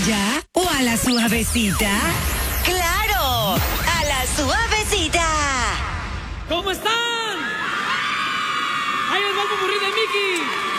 playa o a la suavecita? ¡Claro! ¡A la suavecita! ¿Cómo están? ¡Ahí os va el popurrí de Mickey!